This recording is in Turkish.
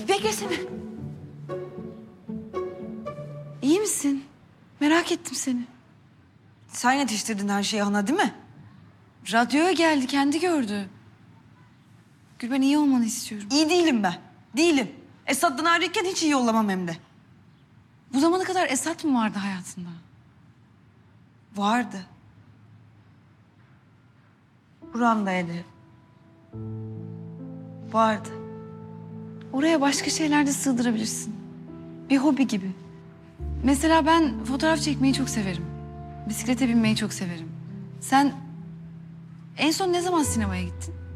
Beklesene. İyi misin? Merak ettim seni. Sen yetiştirdin her şeyi ana değil mi? Radyoya geldi, kendi gördü. Gül, ben iyi olmanı istiyorum. İyi değilim ben. Değilim. Esat'tan ayrıyken hiç iyi olamam hem de. Bu zamana kadar Esat mı vardı hayatında? Vardı. Buramdaydı. Vardı. Oraya başka şeyler de sığdırabilirsin. Bir hobi gibi. Mesela ben fotoğraf çekmeyi çok severim. Bisiklete binmeyi çok severim. Sen en son ne zaman sinemaya gittin?